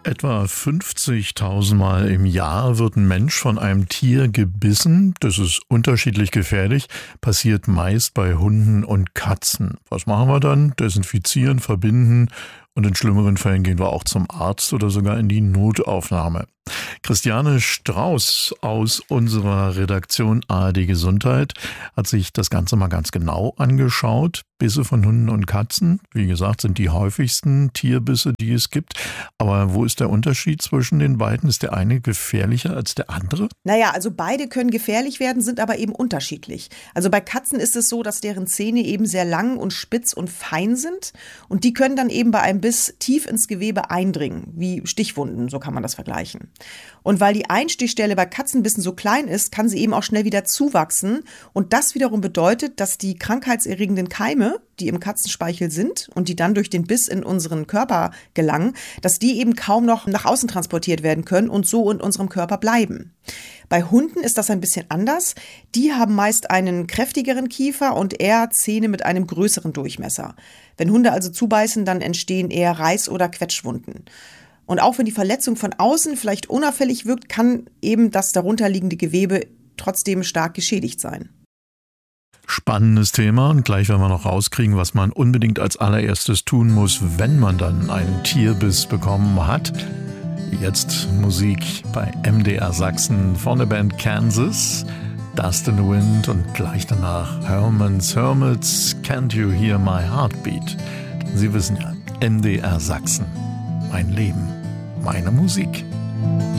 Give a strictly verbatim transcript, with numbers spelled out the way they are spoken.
Etwa fünfzigtausend Mal im Jahr wird ein Mensch von einem Tier gebissen. Das ist unterschiedlich gefährlich, passiert meist bei Hunden und Katzen. Was machen wir dann? Desinfizieren, verbinden und in schlimmeren Fällen gehen wir auch zum Arzt oder sogar in die Notaufnahme. Christiane Strauß aus unserer Redaktion A R D Gesundheit hat sich das Ganze mal ganz genau angeschaut. Bisse von Hunden und Katzen, wie gesagt, sind die häufigsten Tierbisse, die es gibt. Aber wo ist der Unterschied zwischen den beiden? Ist der eine gefährlicher als der andere? Naja, also beide können gefährlich werden, sind aber eben unterschiedlich. Also bei Katzen ist es so, dass deren Zähne eben sehr lang und spitz und fein sind. Und die können dann eben bei einem Biss tief ins Gewebe eindringen, wie Stichwunden, so kann man das vergleichen. Und weil die Einstichstelle bei Katzenbissen so klein ist, kann sie eben auch schnell wieder zuwachsen. Und das wiederum bedeutet, dass die krankheitserregenden Keime, die im Katzenspeichel sind und die dann durch den Biss in unseren Körper gelangen, dass die eben kaum noch nach außen transportiert werden können und so in unserem Körper bleiben. Bei Hunden ist das ein bisschen anders. Die haben meist einen kräftigeren Kiefer und eher Zähne mit einem größeren Durchmesser. Wenn Hunde also zubeißen, dann entstehen eher Reiß- oder Quetschwunden. Und auch wenn die Verletzung von außen vielleicht unauffällig wirkt, kann eben das darunterliegende Gewebe trotzdem stark geschädigt sein. Spannendes Thema und gleich werden wir noch rauskriegen, was man unbedingt als allererstes tun muss, wenn man dann einen Tierbiss bekommen hat. Jetzt Musik bei M D R Sachsen von der Band Kansas, Dust in the Wind und gleich danach Herman's Hermits, Can't You Hear My Heartbeat? Sie wissen ja, M D R Sachsen, mein Leben, meine Musik.